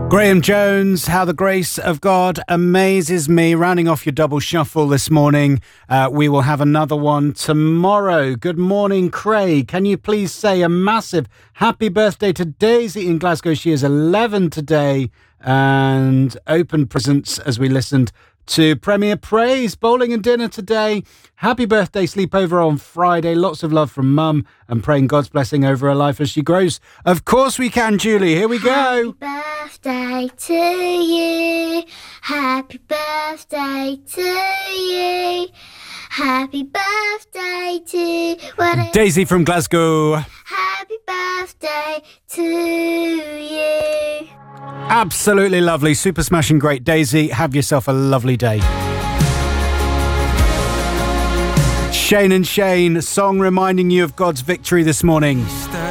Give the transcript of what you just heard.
Graham Jones, How the Grace of God Amazes Me. Rounding off your double shuffle this morning. We will have another one tomorrow. Good morning, Craig. Can you please say a massive happy birthday to Daisy in Glasgow? She is 11 today, and open presents as we listened to Premier Praise. Bowling and dinner today. Happy birthday sleepover on Friday. Lots of love from Mum, and praying God's blessing over her life as she grows. Of course we can, Julie. Here we go. Happy birthday to you. Happy birthday to you. Happy birthday to Daisy from Glasgow. Happy birthday to you. Absolutely lovely. Super smashing great. Daisy, have yourself a lovely day. Shane and Shane, song reminding you of God's victory this morning.